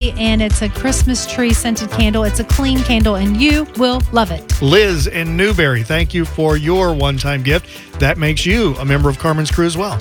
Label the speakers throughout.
Speaker 1: Beauty, and it's a Christmas tree scented candle. It's a clean candle, and you will love it.
Speaker 2: Liz in Newberry, thank you for your one-time gift. That makes you a member of Carmen's crew as well.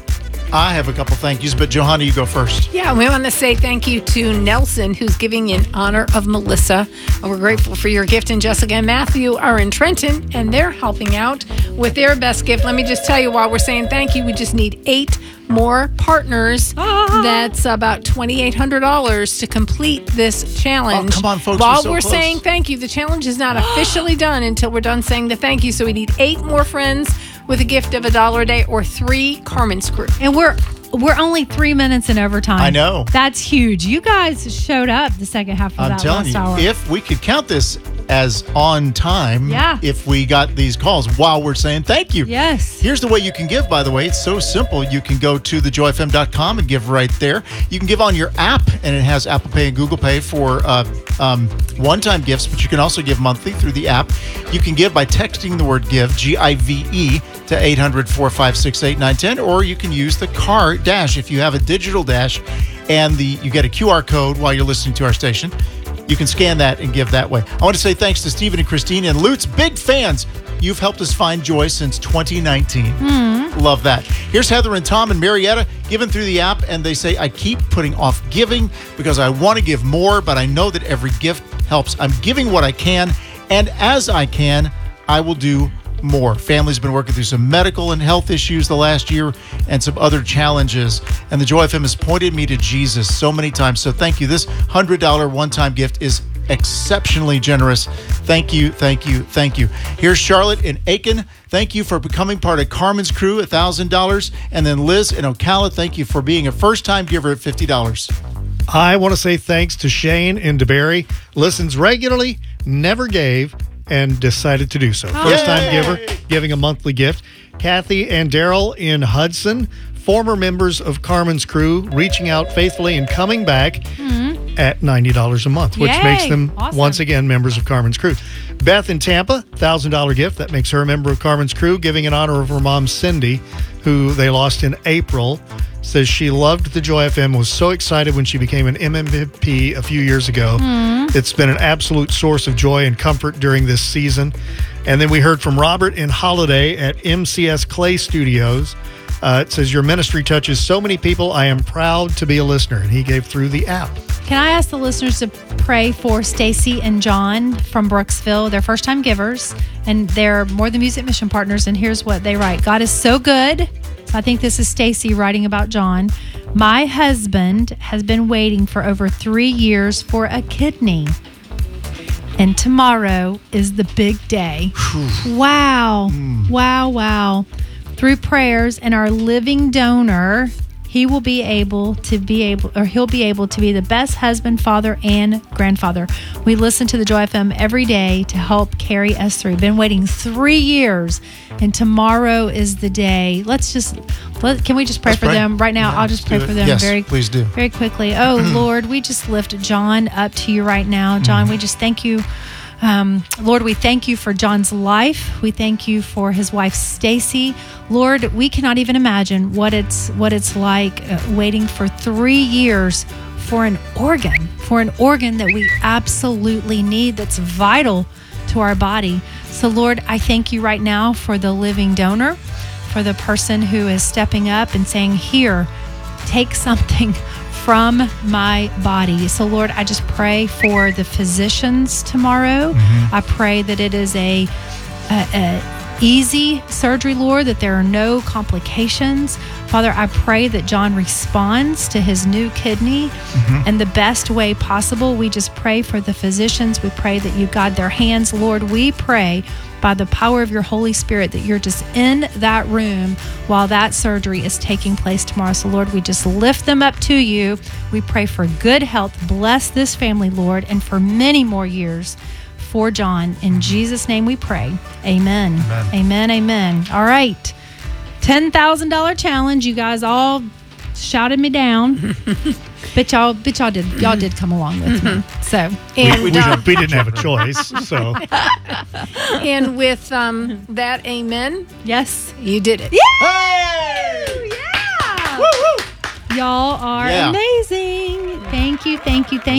Speaker 3: I have a couple thank yous, but Johanna, you go first.
Speaker 4: Yeah, we want to say thank you to Nelson, who's giving in honor of Melissa. And we're grateful for your gift. And Jessica and Matthew are in Trenton, and they're helping out with their best gift. Let me just tell you, while we're saying thank you, we just need 8 more partners. That's about $2,800 to complete this challenge.
Speaker 3: Oh, come on, folks.
Speaker 4: While
Speaker 3: so
Speaker 4: we're
Speaker 3: close.
Speaker 4: saying thank you, the challenge is not officially done until we're done saying the thank you. So we need 8 more friends with a gift of $1 a day or 3 Carmen's crew.
Speaker 1: And we're only 3 minutes in overtime.
Speaker 3: I know.
Speaker 1: That's huge. You guys showed up the second half of
Speaker 3: I'm
Speaker 1: that
Speaker 3: telling
Speaker 1: last
Speaker 3: you,
Speaker 1: hour.
Speaker 3: if we could count this as on time,
Speaker 1: Yeah.
Speaker 3: if we got these calls while we're saying thank you.
Speaker 1: Yes.
Speaker 3: Here's the way you can give, by the way. It's so simple. You can go to thejoyfm.com and give right there. You can give on your app, and it has Apple Pay and Google Pay for one-time gifts, but you can also give monthly through the app. You can give by texting the word GIVE, G-I-V-E, to 800-456-8910, or you can use the car dash. If you have a digital dash and you get a QR code while you're listening to our station, you can scan that and give that way. I want to say thanks to Stephen and Christine and Lutz, big fans. You've helped us find joy since 2019. Love that. Here's Heather and Tom and Marietta giving through the app, and they say, I keep putting off giving because I want to give more, but I know that every gift helps. I'm giving what I can, and as I can, I will do more. Family's been working through some medical and health issues the last year and some other challenges, and the Joy FM has pointed me to Jesus so many times. So thank you. This $100 one-time gift is exceptionally generous. Thank you, thank you, thank you. Here's Charlotte in Aiken. Thank you for becoming part of Carmen's crew, $1,000. And then Liz in Ocala, thank you for being a first-time giver at $50.
Speaker 2: I want to say thanks to Shane in DeBerry. Listens regularly, never gave, and decided to do so. First-time giver, giving a monthly gift. Kathy and Daryl in Hudson, former members of Carmen's crew, reaching out faithfully and coming back at $90 a month, which
Speaker 1: Yay.
Speaker 2: makes them,
Speaker 1: Awesome.
Speaker 2: once again, members of Carmen's crew. Beth in Tampa, $1,000 gift. That makes her a member of Carmen's crew, giving in honor of her mom, Cindy, who they lost in April. Says she loved the Joy FM, was so excited when she became an MMP a few years ago. It's been an absolute source of joy and comfort during this season. And then we heard from Robert in Holiday at MCS Clay Studios. It says, your ministry touches so many people. I am proud to be a listener. And he gave through the app.
Speaker 1: Can I ask the listeners to pray for Stacy and John from Brooksville? They're first-time givers, and they're More Than Music Mission partners. And here's what they write. God is so good. So I think this is Stacy writing about John. My husband has been waiting for over 3 years for a kidney. And tomorrow is the big day. Wow. Wow. Through prayers and our living donor, he'll be able to be the best husband, father, and grandfather. We listen to the Joy FM every day to help carry us through. Been waiting 3 years, and tomorrow is the day. Can we just pray for them right now?
Speaker 3: Yeah,
Speaker 1: I'll just pray for them
Speaker 3: Yes,
Speaker 1: very
Speaker 3: please do.
Speaker 1: very quickly. Oh, Lord, we just lift John up to you right now. John, we just thank you. Lord, we thank you for John's life. We thank you for his wife, Stacy. Lord, we cannot even imagine what it's like waiting for 3 years for an organ that we absolutely need, that's vital to our body. So, Lord, I thank you right now for the living donor, for the person who is stepping up and saying, here, take something from my body. So, Lord, I just pray for the physicians tomorrow. I pray that it is a easy surgery, Lord, that there are no complications. Father, I pray that John responds to his new kidney in the best way possible. We just pray for the physicians. We pray that you guide their hands. Lord, we pray by the power of your Holy Spirit that you're just in that room while that surgery is taking place tomorrow. So, Lord, we just lift them up to you. We pray for good health. Bless this family, Lord, and for many more years for John. In Jesus' name we pray. Amen. Amen. All right. $10,000 challenge. You guys all shouted me down. But y'all did come along with me. So, and
Speaker 2: We didn't have a choice. So,
Speaker 4: and with that amen,
Speaker 1: yes,
Speaker 4: you did it.
Speaker 3: Hey!
Speaker 1: yeah.
Speaker 3: Woo-hoo!
Speaker 1: Y'all are
Speaker 3: Yeah.
Speaker 1: amazing. Thank you.